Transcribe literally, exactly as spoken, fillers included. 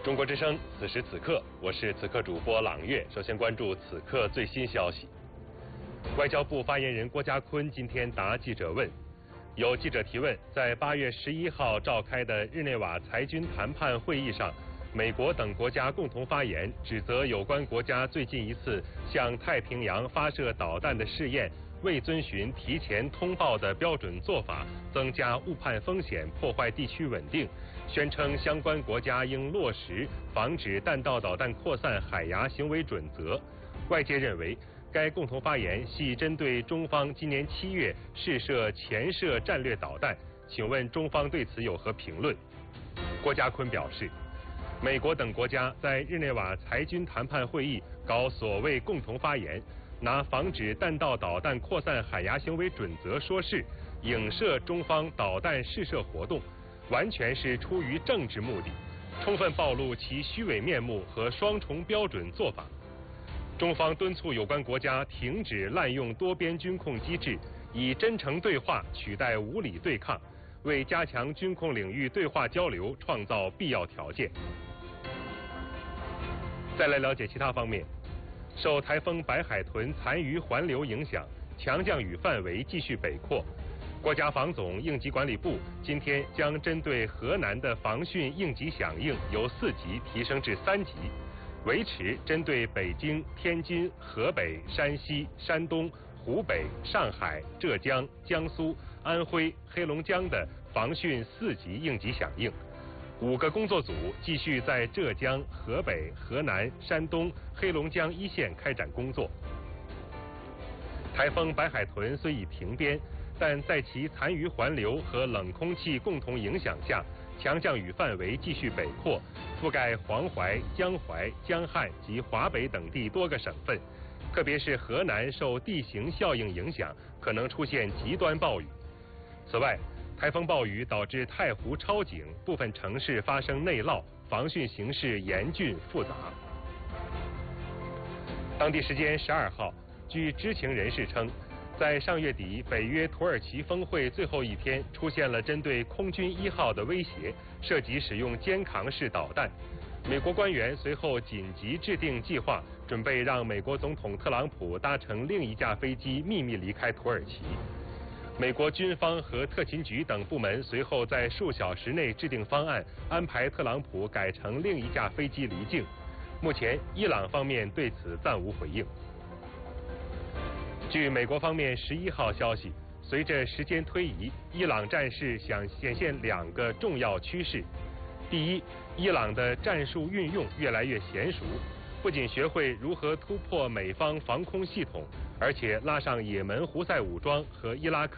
中国之声，此时此刻，我是此刻主播朗月。首先关注此刻最新消息。外交部发言人郭家坤今天答记者问，有记者提问，在八月十一号召开的日内瓦裁军谈判会议上，美国等国家共同发言，指责有关国家最近一次向太平洋发射导弹的试验未遵循提前通报的标准做法，增加误判风险，破坏地区稳定，宣称相关国家应落实防止弹道导弹扩散海牙行为准则。外界认为，该共同发言系针对中方今年七月试射潜射战略导弹，请问中方对此有何评论？郭家坤表示，美国等国家在日内瓦裁军谈判会议搞所谓共同发言，拿防止弹道导弹扩散海牙行为准则说事，影射中方导弹试射活动，完全是出于政治目的，充分暴露其虚伪面目和双重标准做法。中方敦促有关国家停止滥用多边军控机制，以真诚对话取代无理对抗，为加强军控领域对话交流创造必要条件。再来了解其他方面，受台风白海豚残余环流影响，强降雨范围继续北扩。国家防总应急管理部今天将针对河南的防汛应急响应由四级提升至三级，维持针对北京、天津、河北、山西、山东、湖北、上海、浙江、江苏、安徽、黑龙江的防汛四级应急响应。五个工作组继续在浙江、河北、河南、山东、黑龙江一线开展工作。台风白海豚虽已停边，但在其残余环流和冷空气共同影响下，强降雨范围继续北扩，覆盖黄淮、江淮、江汉及华北等地多个省份，特别是河南受地形效应影响，可能出现极端暴雨。此外，台风暴雨导致太湖超警部分城市发生内涝，防汛形势严峻复杂。当地时间十二号，据知情人士称，在上月底北约土耳其峰会最后一天，出现了针对空军一号的威胁，涉及使用肩扛式导弹。美国官员随后紧急制定计划，准备让美国总统特朗普搭乘另一架飞机秘密离开土耳其。美国军方和特勤局等部门随后在数小时内制定方案，安排特朗普改乘另一架飞机离境。目前，伊朗方面对此暂无回应。据美国方面十一号消息，随着时间推移，伊朗战事想显现两个重要趋势。第一，伊朗的战术运用越来越娴熟，不仅学会如何突破美方防空系统，而且拉上也门胡塞武装和伊拉克